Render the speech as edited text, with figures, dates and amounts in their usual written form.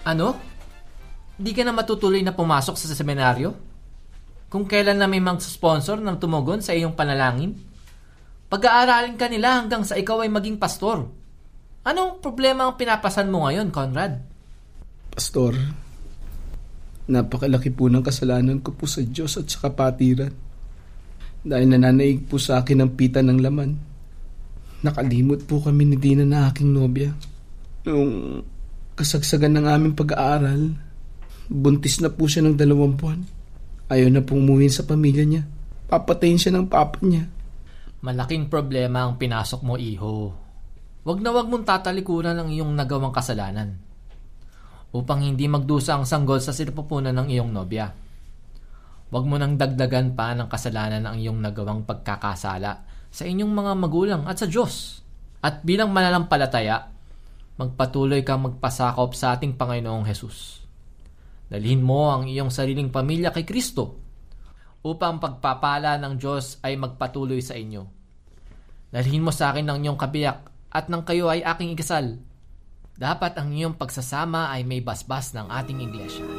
Ano? Di ka na matutuloy na pumasok sa seminaryo? Kung kailan na may mag-sponsor ng tumugon sa iyong panalangin? Pag-aaralin ka nila hanggang sa ikaw ay maging pastor. Anong problema ang pinapasan mo ngayon, Conrad? Pastor, napakalaki po ng kasalanan ko po sa Diyos at sa kapatiran. Dahil nananaig po sa akin ang pita ng laman. Nakalimot po kami ni Dina na aking nobya. Noong kasagsagan ng aming pag-aaral, buntis na po siya ng 2 buwan. Ayaw na pong umuwi sa pamilya niya. Papatayin siya ng papa niya. Malaking problema ang pinasok mo, iho. Wag na wag mong tatalikuran ang iyong nagawang kasalanan upang hindi magdusa ang sanggol sa sinapupunan ng iyong nobya. Wag mo nang dagdagan pa ng kasalanan ang iyong nagawang pagkakasala sa inyong mga magulang at sa Diyos. At bilang mananampalataya, magpatuloy kang magpasakop sa ating Panginoong Hesus. Dalhin mo ang iyong sariling pamilya kay Kristo upang pagpapala ng Diyos ay magpatuloy sa inyo. Dalhin mo sa akin ang iyong kabiyak at nang kayo ay aking ikasal. Dapat ang iyong pagsasama ay may basbas ng ating iglesia.